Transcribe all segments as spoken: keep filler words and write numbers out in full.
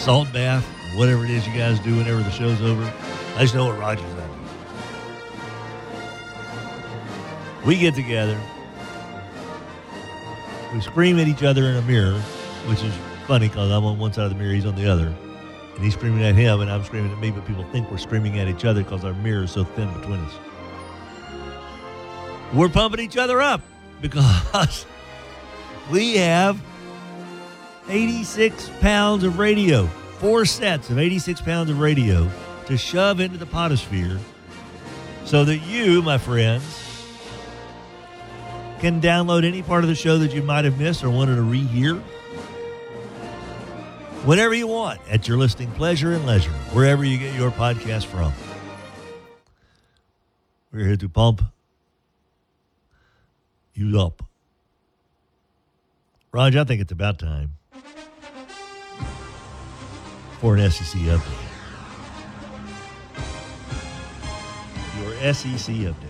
salt bath, whatever it is you guys do whenever the show's over. I just know what Roger's at. We get together. We scream at each other in a mirror, which is funny because I'm on one side of the mirror, he's on the other. And he's screaming at him, and I'm screaming at me, but people think we're screaming at each other because our mirror is so thin between us. We're pumping each other up because we have eighty-six pounds of radio, four sets of eighty-six pounds of radio to shove into the potosphere so that you, my friends, can download any part of the show that you might have missed or wanted to rehear. Whenever you want, at your listening pleasure and leisure, wherever you get your podcast from. We're here to pump you up. Roger, I think it's about time for an S E C update. Your S E C update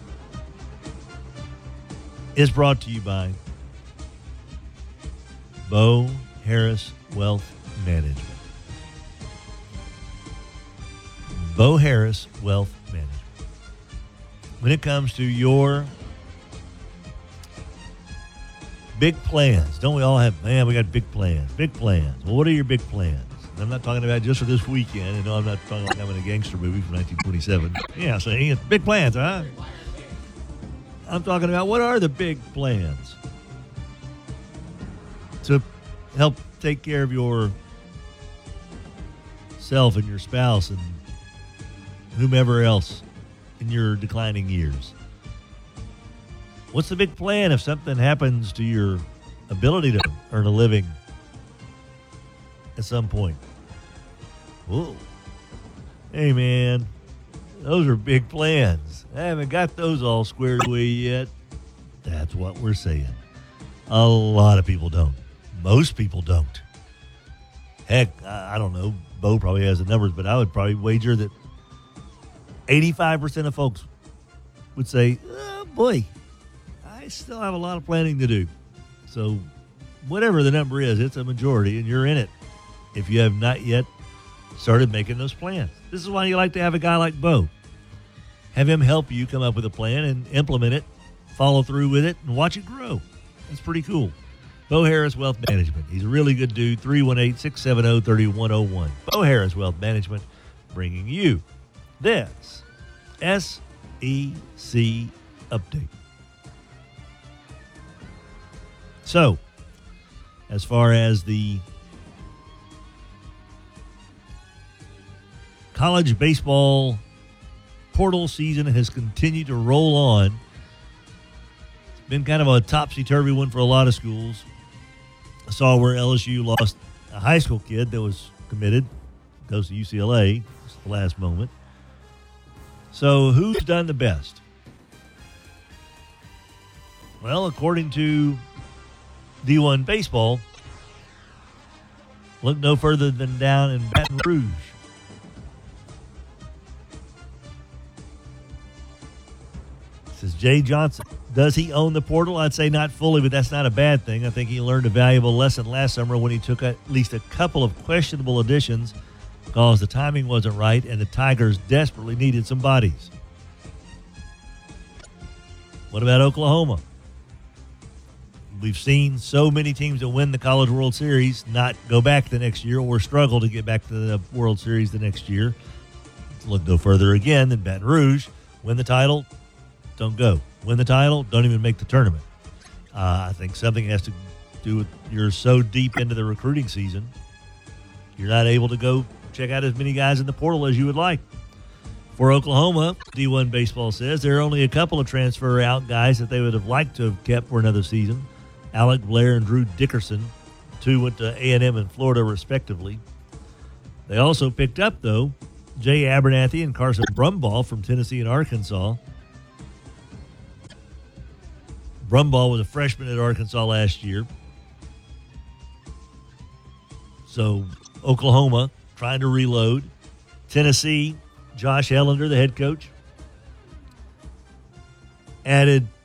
is brought to you by Bo Harris Wealth Management. Bo Harris Wealth Management. When it comes to your big plans, don't we all have, man, we got big plans, big plans. Well, what are your big plans? I'm not talking about just for this weekend. And no, I'm not talking like I'm in a gangster movie from nineteen twenty-seven. Yeah, so it's big plans, huh? I'm talking about what are the big plans to help take care of your self and your spouse and whomever else in your declining years. What's the big plan if something happens to your ability to earn a living at some point? Whoa. Hey, man, those are big plans. I haven't got those all squared away yet. That's what we're saying. A lot of people don't. Most people don't. Heck, I, I don't know. Bo probably has the numbers, but I would probably wager that eighty-five percent of folks would say, oh, boy, I still have a lot of planning to do. So whatever the number is, it's a majority, and you're in it if you have not yet started making those plans. This is why you like to have a guy like Bo. Have him help you come up with a plan and implement it, follow through with it, and watch it grow. That's pretty cool. Bo Harris Wealth Management. He's a really good dude. three one eight, six seven zero, three one zero one. Bo Harris Wealth Management bringing you this S E C update. So, as far as the college baseball portal season has continued to roll on. It's been kind of a topsy-turvy one for a lot of schools. I saw where L S U lost a high school kid that was committed, goes to U C L A. It's the last moment. So who's done the best? Well, according to D one Baseball, look no further than down in Baton Rouge. Says Jay Johnson. Does he own the portal? I'd say not fully, but that's not a bad thing. I think he learned a valuable lesson last summer when he took at least a couple of questionable additions because the timing wasn't right and the Tigers desperately needed some bodies. What about Oklahoma? We've seen so many teams that win the College World Series not go back the next year or struggle to get back to the World Series the next year. Let's look no further again than Baton Rouge. Win the title, don't go. Win the title, don't even make the tournament. Uh, I think something has to do with you're so deep into the recruiting season, you're not able to go check out as many guys in the portal as you would like. For Oklahoma, D one Baseball says there are only a couple of transfer out guys that they would have liked to have kept for another season. Alec Blair and Drew Dickerson. Two went to A and M and Florida, respectively. They also picked up, though, Jay Abernathy and Carson Brumbaugh from Tennessee and Arkansas. Brumbaugh was a freshman at Arkansas last year. So Oklahoma trying to reload. Tennessee, Josh Ellender, the head coach, added